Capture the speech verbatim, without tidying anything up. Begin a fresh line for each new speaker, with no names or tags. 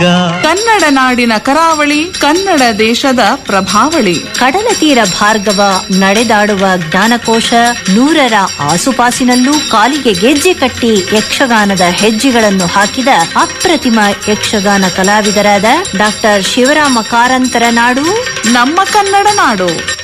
ಕನ್ನಡ ನಾಡಿನ ಕರಾವಳಿ, ಕನ್ನಡ ದೇಶದ ಪ್ರಭಾವಳಿ.
ಕಡಲ ತೀರ ಭಾರ್ಗವ ನಡೆದಾಡುವ ಜ್ಞಾನಕೋಶ, ನೂರರ ಆಸುಪಾಸಿನಲ್ಲೂ ಕಾಲಿಗೆ ಗೆಜ್ಜೆ ಕಟ್ಟಿ ಯಕ್ಷಗಾನದ ಹೆಜ್ಜೆಗಳನ್ನು ಹಾಕಿದ ಅಪ್ರತಿಮ ಯಕ್ಷಗಾನ ಕಲಾವಿದರಾದ ಡಾಕ್ಟರ್ ಶಿವರಾಮ ಕಾರಂತರ ನಾಡು
ನಮ್ಮ ಕನ್ನಡ ನಾಡು.